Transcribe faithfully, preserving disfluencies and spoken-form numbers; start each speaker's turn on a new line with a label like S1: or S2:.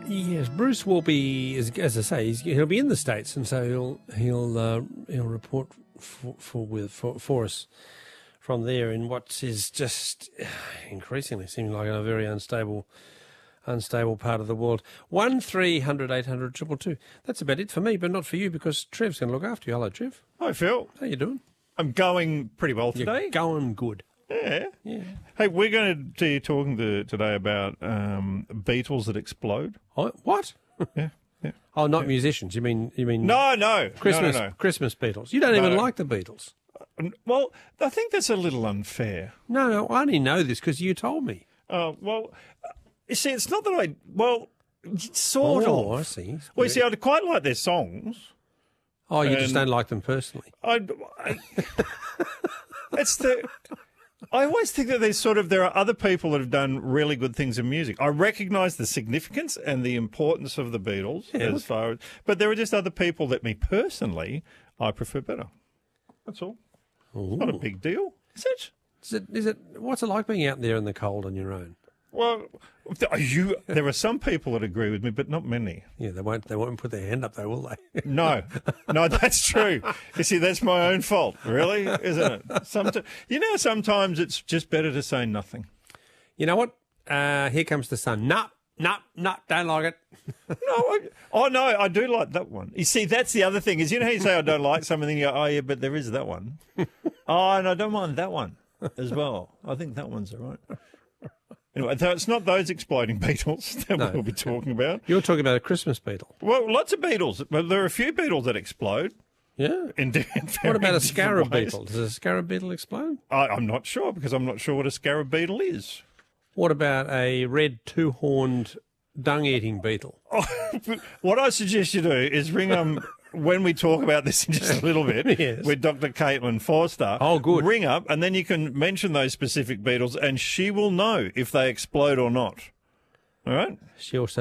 S1: Yes, Bruce will be, as, as I say, he's, he'll be in the States, and so he'll he'll uh, he'll report for for, with, for for us from there in what is just increasingly seeming like a very unstable unstable part of the world. One three hundred eight hundred triple two. That's about it for me, but not for you because Trev's going to look after you. Hello, Trev.
S2: Hi, Phil.
S1: How you doing?
S2: I'm going pretty well today.
S1: You're going good.
S2: Yeah.
S1: Yeah.
S2: Hey, we're going to be talking to, today about um, Beatles that explode.
S1: Oh, what?
S2: Yeah. Yeah.
S1: Oh, not musicians. You mean you mean
S2: No, no.
S1: Christmas
S2: No, no, no.
S1: Christmas Beatles. You don't even
S2: No.
S1: like the Beatles.
S2: Well, I think that's a little unfair.
S1: No, no, I only know this because you told me.
S2: Oh, well, uh, you see, it's not that I, well, sort
S1: Oh,
S2: of.
S1: I see.
S2: Well, you see, I quite like their songs.
S1: Oh, you just
S2: and-
S1: don't like them personally.
S2: I, I it's the. I always think that there's sort of there are other people that have done really good things in music. I recognise the significance and the importance of the Beatles
S1: Yeah.
S2: as far as, but there are just other people that me personally I prefer better. That's all. It's not a big deal, is it?
S1: Is it, is it, what's it like being out there in the cold on your own?
S2: Well, you. There are some people that agree with me, but not many.
S1: Yeah, they won't, they won't put their hand up though, will they?
S2: No, no, that's true. You see, that's my own fault, really, isn't it? Sometimes, you know, sometimes it's just better to say nothing.
S1: You know what? Uh, here comes the sun. Nah, nah, nah, don't like it.
S2: No, I, oh no, I do like that one. You see, that's the other thing is, you know how you say I don't like something, and you go, oh yeah, but there is that one. Oh, and I don't mind that one as well. I think that one's all right. Anyway, so it's not those exploding Beatles that
S1: No.
S2: we'll be talking about.
S1: You're talking about a Christmas Beetle.
S2: Well, lots of Beatles, but there are a few Beatles that explode.
S1: Yeah.
S2: In, in
S1: What about a
S2: very
S1: scarab
S2: different ways.
S1: beetle? Does a scarab beetle explode?
S2: I, I'm not sure because I'm not sure what a scarab beetle is.
S1: What about a red two-horned dung-eating beetle?
S2: What I suggest you do is ring um when we talk about this in just a little bit
S1: Yes.
S2: with Doctor Caitlin Forster.
S1: Oh, good.
S2: Ring up and then you can mention those specific beetles and she will know if they explode or not. All right?
S1: She also